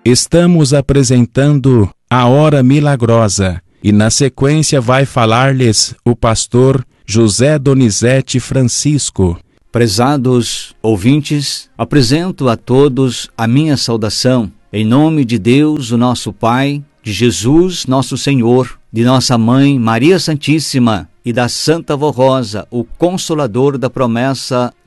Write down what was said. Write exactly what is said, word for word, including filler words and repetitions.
Estamos apresentando a Hora Milagrosa e na sequência vai falar-lhes o pastor José Donizete Francisco. Prezados ouvintes, apresento a todos a minha saudação, em nome de Deus, o nosso Pai, de Jesus, nosso Senhor, de nossa Mãe, Maria Santíssima, e da Santa Vó Rosa, o Consolador da promessa